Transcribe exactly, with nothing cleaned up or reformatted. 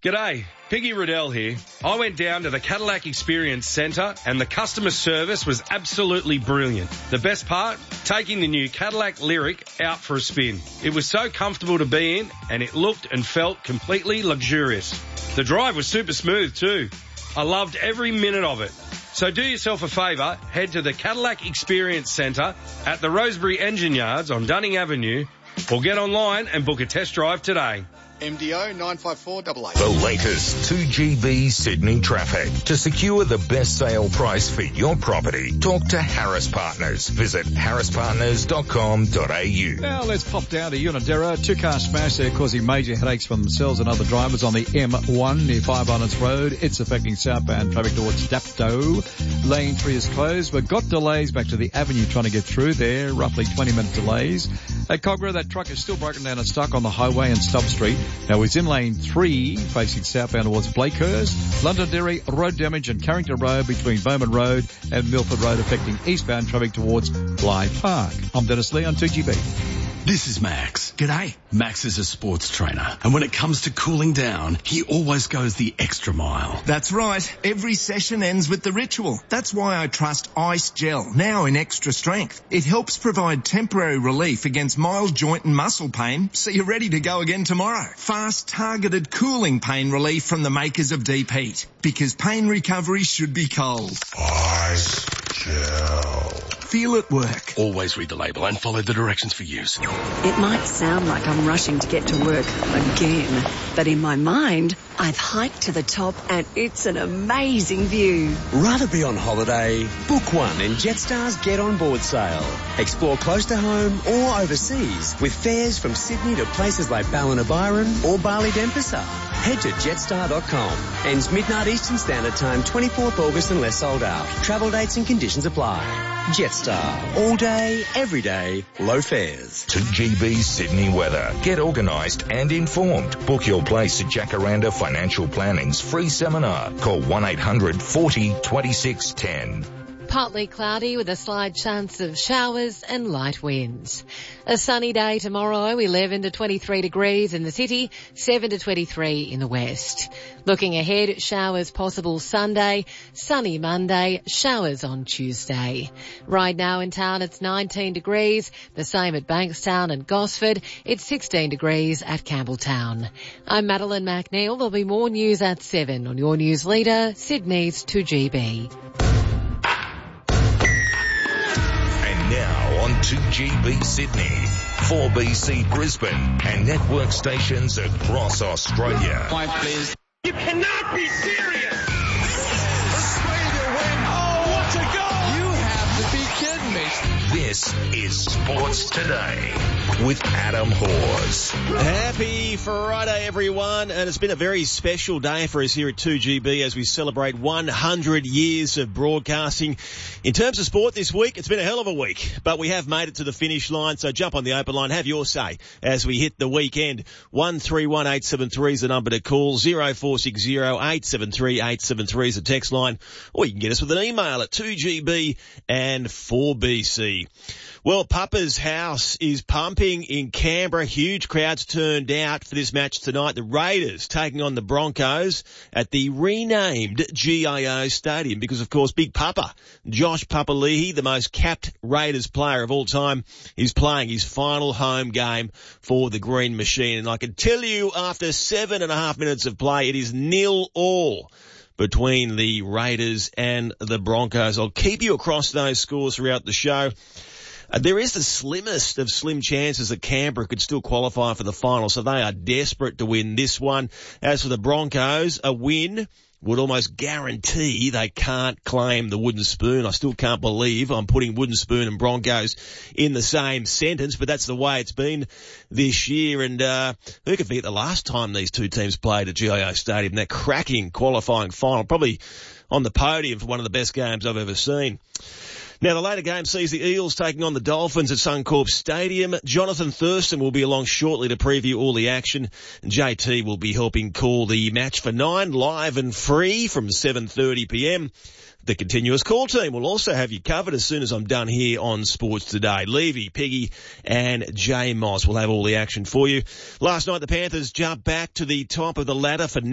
G'day, Piggy Riddell here. I went down to the Cadillac Experience Centre and the customer service was absolutely brilliant. The best part? Taking the new Cadillac Lyric out for a spin. It was so comfortable to be in and it looked and felt completely luxurious. The drive was super smooth too. I loved every minute of it. So do yourself a favour, head to the Cadillac Experience Centre at the Rosebery Engine Yards on Dunning Avenue or get online and book a test drive today. M D O nine five four eight eight. The latest two G B Sydney traffic. To secure the best sale price for your property, talk to Harris Partners. Visit harris partners dot com dot a u. Now let's pop down to Unadera. Two-car smash there causing major headaches for themselves and other drivers on the M one near Five Islands Road. It's affecting southbound traffic towards Dapto. Lane three is closed. We've got delays back to the avenue trying to get through there. Roughly twenty minute delays. At Cogra, that truck is still broken down and stuck on the highway and Stubb Street. Now it's in lane three, facing southbound towards Blakehurst. Londonderry, road damage and Carrington Road between Bowman Road and Milford Road affecting eastbound traffic towards Blythe Park. I'm Dennis Lee on two G B. This is Max. G'day. Max is a sports trainer, and when it comes to cooling down, he always goes the extra mile. That's right. Every session ends with the ritual. That's why I trust Ice Gel, now in extra strength. It helps provide temporary relief against mild joint and muscle pain, so you're ready to go again tomorrow. Fast, targeted cooling pain relief from the makers of Deep Heat, because pain recovery should be cold. Ice Gel. Feel it work. Always read the label and follow the directions for use. It might sound like I'm rushing to get to work again, but in my mind, I've hiked to the top and it's an amazing view. Rather be on holiday? Book one in Jetstar's Get On Board sale. Explore close to home or overseas with fares from Sydney to places like Ballina or Bali Denpasar. Head to jetstar dot com. Ends midnight Eastern Standard Time, twenty-fourth August unless sold out. Travel dates and conditions apply. Jetstar. All day, every day, low fares. two G B Sydney weather. Get organised and informed. Book your place at Jacaranda Financial Planning's free seminar. Call one eight hundred forty twenty-six ten. Partly cloudy with a slight chance of showers and light winds. A sunny day tomorrow, eleven to twenty-three degrees in the city, seven to twenty-three in the west. Looking ahead, showers possible Sunday, sunny Monday, showers on Tuesday. Right now in town it's nineteen degrees, the same at Bankstown and Gosford. It's sixteen degrees at Campbelltown. I'm Madeline McNeil. There'll be more news at seven on your news leader, Sydney's two G B. Now on two G B Sydney, four B C Brisbane and network stations across Australia. Point, please. You cannot be serious! Australia win! Oh, what a goal! You have to be kidding me. This is Sports Today with Adam Hawes. Happy Friday, everyone, and it's been a very special day for us here at two G B as we celebrate one hundred years of broadcasting. In terms of sport this week, it's been a hell of a week, but we have made it to the finish line, so jump on the open line, have your say as we hit the weekend. one three one eight seven three is the number to call, zero four six zero eight seven three eight seven three is the text line, or you can get us with an email at two G B and four B C. Well, Papa's house is pumping in Canberra. Huge crowds turned out for this match tonight. The Raiders taking on the Broncos at the renamed G I O Stadium because, of course, Big Papa, Josh Papali'i, the most capped Raiders player of all time, is playing his final home game for the Green Machine. And I can tell you, after seven and a half minutes of play, it is nil all between the Raiders and the Broncos. I'll keep you across those scores throughout the show. Uh, there is the slimmest of slim chances that Canberra could still qualify for the final, so they are desperate to win this one. As for the Broncos, a win would almost guarantee they can't claim the wooden spoon. I still can't believe I'm putting wooden spoon and Broncos in the same sentence, but that's the way it's been this year. And uh who can forget the last time these two teams played at G I O Stadium, that cracking qualifying final, probably on the podium for one of the best games I've ever seen. Now, the later game sees the Eels taking on the Dolphins at Suncorp Stadium. Jonathan Thurston will be along shortly to preview all the action. And J T will be helping call the match for nine, live and free from seven thirty p.m. The continuous call team will also have you covered as soon as I'm done here on Sports Today. Levy, Piggy and J Moss will have all the action for you. Last night, the Panthers jumped back to the top of the ladder for